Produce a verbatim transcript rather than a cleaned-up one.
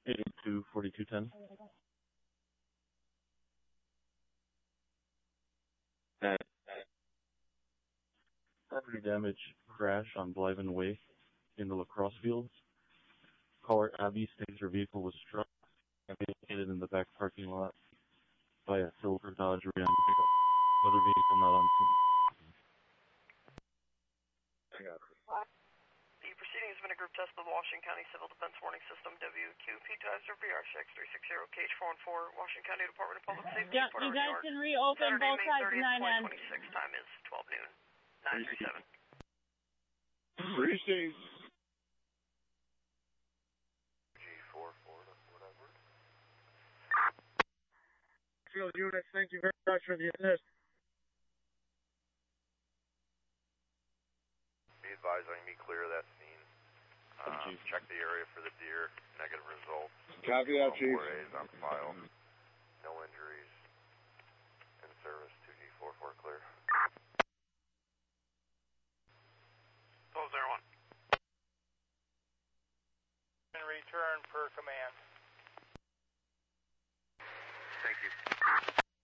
eighty-two forty-two ten. Property damage crash on Blyven Way in the lacrosse fields. Caller Abby states her vehicle was struck and located in the back parking lot by a silver Dodge Ram pickup. Other vehicle not on scene. I got it. The proceeding has been a group test of the Washington County Civil Defense Warning System W Q P two zero B R six three six zero K H four one four, Washington County Department of Public Safety. Yeah, you guys can reopen both sides nine N. Time is twelve noon. nine three seven. Appreciate G four four, whatever. Field units, thank you very much for the assist. Be advised, I can be clear of that scene. Uh, check the area for the deer. Negative results. Copy that, Chief. four A's on file. No injuries. In service. two G four four clear. Close there one. And return per command.